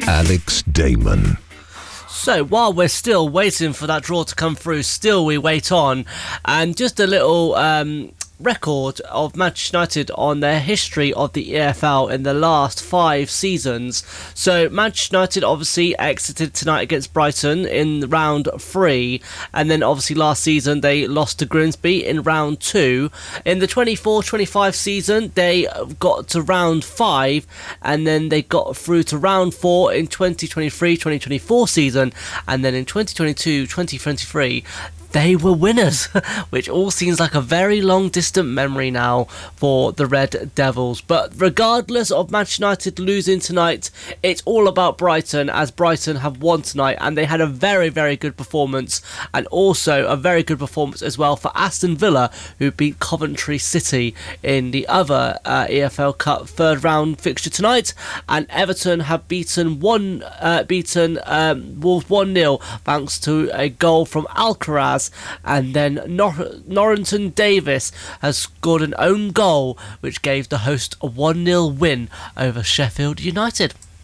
Alex Damon. So while we're still waiting for that draw to come through, still we wait on, and just a little record of Manchester United on their history of the EFL in the last 5 seasons. So Manchester United obviously exited tonight against Brighton in round 3, and then obviously last season they lost to Grimsby in round 2. In the 24-25 season they got to round 5, and then they got through to round 4 in 2023-2024 season, and then in 2022-2023 they were winners, which all seems like a very long distant memory now for the Red Devils. But regardless of Manchester United losing tonight, it's all about Brighton, as Brighton have won tonight, and they had a very, very good performance, and also a very good performance as well for Aston Villa, who beat Coventry City in the other EFL Cup third round fixture tonight, and Everton have beaten Wolves 1-0 thanks to a goal from Alcaraz. And then Norrington Davis has scored an own goal, which gave the host a 1-0 win over Sheffield United.